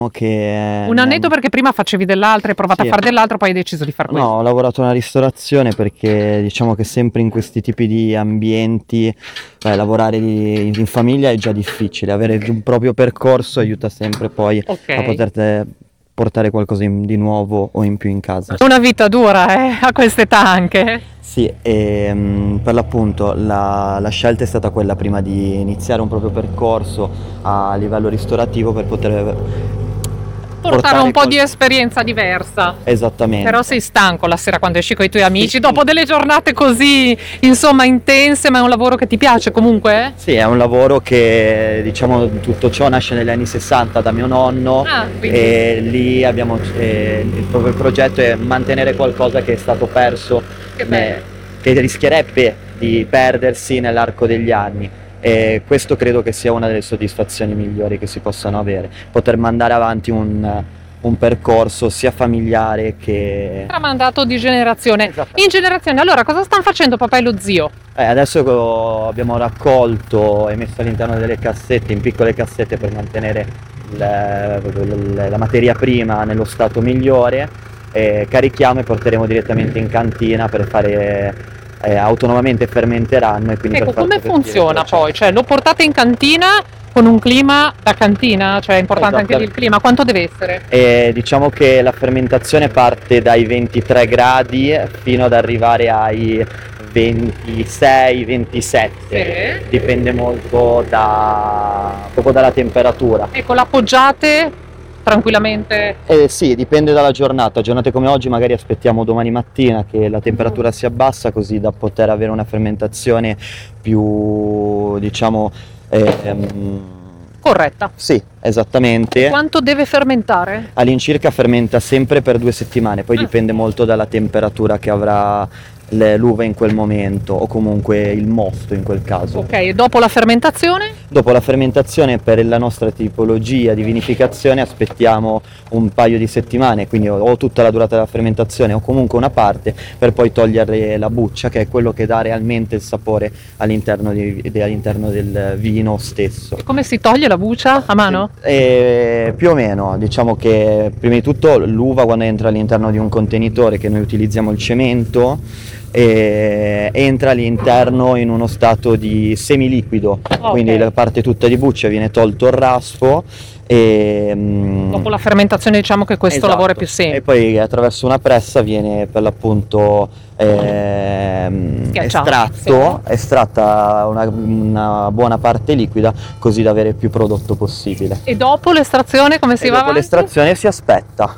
che Un annetto perché prima facevi dell'altro, hai provato Sì. a fare dell'altro, poi hai deciso di fare questo. No, ho lavorato nella ristorazione perché diciamo che sempre in questi tipi di ambienti lavorare in famiglia è già difficile, avere un proprio percorso aiuta sempre poi Ok. a poter portare qualcosa di nuovo o in più in casa. Una vita dura, a quest'età anche. Sì, e per l'appunto la scelta è stata quella prima di iniziare un proprio percorso a livello ristorativo per poter Portare un po' qual- di esperienza diversa. Esattamente. Però sei stanco la sera quando esci con i tuoi amici, dopo delle giornate così, insomma, intense, ma è un lavoro che ti piace comunque? Sì, è un lavoro che, diciamo, tutto ciò nasce negli anni 60 da mio nonno Quindi e lì abbiamo, il proprio progetto è mantenere qualcosa che è stato perso, che bello. che rischierebbe di perdersi nell'arco degli anni. E questo credo che sia una delle soddisfazioni migliori che si possano avere, poter mandare avanti un percorso sia familiare che... Tramandato di generazione Esatto. in generazione. Allora, cosa stanno facendo papà e lo zio? Adesso abbiamo raccolto e messo all'interno delle cassette, in piccole cassette per mantenere la materia prima nello stato migliore, carichiamo e porteremo direttamente in cantina per fare autonomamente fermenteranno e quindi Ecco, per far come partire il funziona processo. poi? Cioè, lo portate in cantina con un clima da cantina? Cioè, è importante anche lì il clima? Quanto deve essere? Diciamo che la fermentazione parte dai 23 gradi fino ad arrivare ai 26-27, Sì. dipende molto proprio dalla temperatura. Ecco, l'appoggiate tranquillamente. Sì, dipende dalla giornata. Giornate come oggi magari aspettiamo domani mattina che la temperatura si abbassa così da poter avere una fermentazione più, diciamo, Corretta. sì, esattamente. Quanto deve fermentare? All'incirca fermenta sempre per 2 settimane, poi dipende molto dalla temperatura che avrà l'uva in quel momento o comunque il mosto in quel caso. Ok, dopo la fermentazione? Dopo la fermentazione per la nostra tipologia di vinificazione aspettiamo un paio di settimane, quindi o tutta la durata della fermentazione o comunque una parte per poi togliere la buccia, che è quello che dà realmente il sapore all'interno del vino stesso. E come si toglie la buccia? A mano? Più o meno, diciamo che prima di tutto l'uva quando entra all'interno di un contenitore, che noi utilizziamo il cemento, entra all'interno in uno stato di semiliquido, quindi la parte tutta di buccia viene tolto il raspo e Dopo la fermentazione diciamo che questo esatto. lavoro è più semplice. E poi attraverso una pressa viene per l'appunto estratta una buona parte liquida, così da avere più prodotto possibile. E dopo l'estrazione come si va Dopo avanti? l'estrazione si aspetta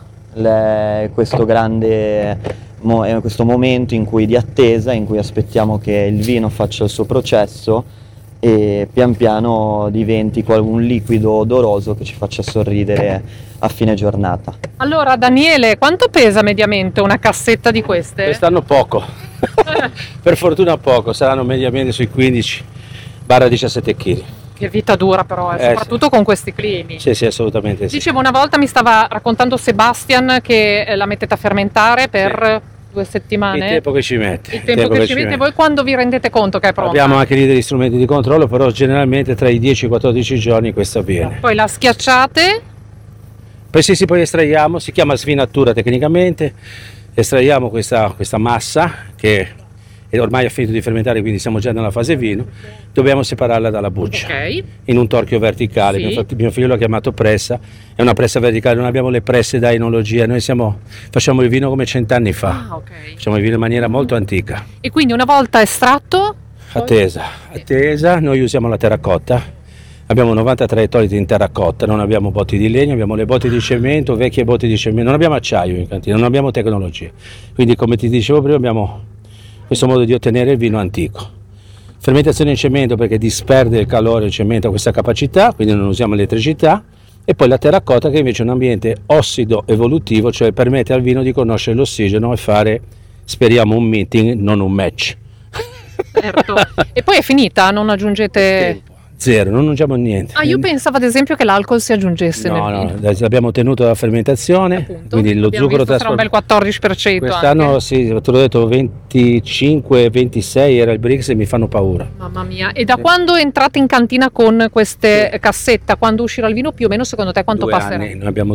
questo momento di attesa in cui aspettiamo che il vino faccia il suo processo e pian piano diventi un liquido odoroso che ci faccia sorridere a fine giornata. Allora Daniele, quanto pesa mediamente una cassetta di queste? Quest'anno poco, per fortuna poco, saranno mediamente sui 15-17 kg. Che vita dura però, soprattutto con questi climi. Sì, sì, assolutamente sì. Dicevo, una volta mi stava raccontando Sebastian che la mettete a fermentare per 2 settimane. Il tempo che ci mette. Il tempo che ci mette. Voi quando vi rendete conto che è pronta? Abbiamo anche lì degli strumenti di controllo, però generalmente tra i 10 e i 14 giorni questo avviene. Poi la schiacciate. Poi poi estraiamo, si chiama svinatura tecnicamente, estraiamo questa massa che ormai ha finito di fermentare, quindi siamo già nella fase vino, dobbiamo separarla dalla buccia, in un torchio verticale. Sì. Mio figlio l'ha chiamato pressa, è una pressa verticale, non abbiamo le presse da enologia, noi facciamo il vino come 100 anni fa, facciamo il vino in maniera molto antica. E quindi una volta estratto? Attesa, noi usiamo la terracotta. Abbiamo 93 ettolitri in terracotta, non abbiamo botti di legno, abbiamo le botti di cemento, vecchie botti di cemento, non abbiamo acciaio in cantina, non abbiamo tecnologia. Quindi come ti dicevo prima abbiamo questo modo di ottenere il vino antico. Fermentazione in cemento perché disperde il calore, il cemento ha questa capacità, quindi non usiamo elettricità, e poi la terracotta che invece è un ambiente ossido evolutivo, cioè permette al vino di conoscere l'ossigeno e fare, speriamo, un meeting, non un match. Certo. E poi è finita, non aggiungete... Zero, non aggiungiamo niente. Io pensavo ad esempio che l'alcol si aggiungesse nel vino. No, l'abbiamo tenuto alla fermentazione, Appunto, quindi lo zucchero sarà un bel 14%. Quest'anno anche. sì, te l'ho detto 25-26 era il Brix e mi fanno paura. Mamma mia, e da quando entrate in cantina con queste cassette, quando uscirà il vino più o meno secondo te quanto 2 passerà? anni, noi abbiamo